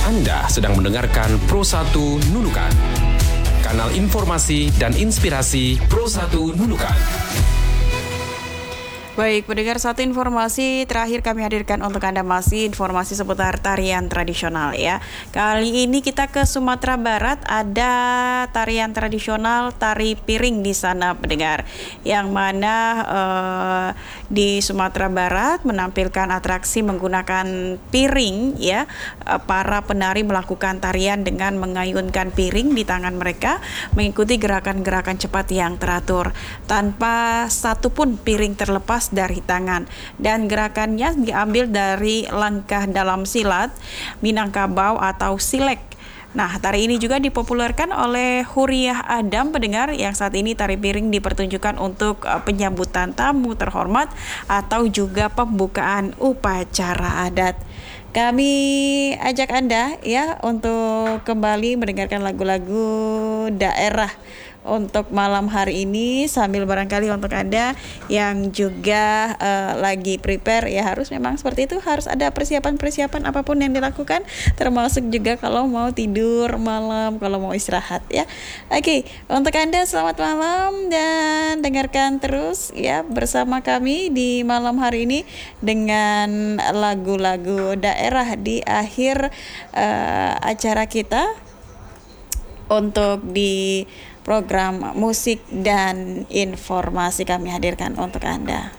Anda sedang mendengarkan Pro 1 Nunukan, kanal informasi dan inspirasi Pro 1 Nunukan. Baik, pendengar, satu informasi terakhir kami hadirkan untuk Anda, masih informasi seputar tarian tradisional ya. Kali ini kita ke Sumatera Barat, ada tarian tradisional tari piring di sana, pendengar. Yang mana di Sumatera Barat menampilkan atraksi menggunakan piring ya. Para penari melakukan tarian dengan mengayunkan piring di tangan mereka, mengikuti gerakan-gerakan cepat yang teratur tanpa satupun piring terlepas dari tangan, dan gerakannya diambil dari langkah dalam silat Minangkabau atau silek. Nah, tari ini juga dipopulerkan oleh Huriah Adam, pendengar, yang saat ini tari piring dipertunjukkan untuk penyambutan tamu terhormat atau juga pembukaan upacara adat. Kami ajak Anda ya untuk kembali mendengarkan lagu-lagu daerah untuk malam hari ini, sambil barangkali untuk Anda yang juga lagi prepare ya, harus memang seperti itu, harus ada persiapan-persiapan apapun yang dilakukan, termasuk juga kalau mau tidur malam, kalau mau istirahat ya. Oke, untuk Anda selamat malam dan dengarkan terus ya bersama kami di malam hari ini dengan lagu-lagu daerah di akhir acara kita untuk di program musik dan informasi kami hadirkan untuk Anda.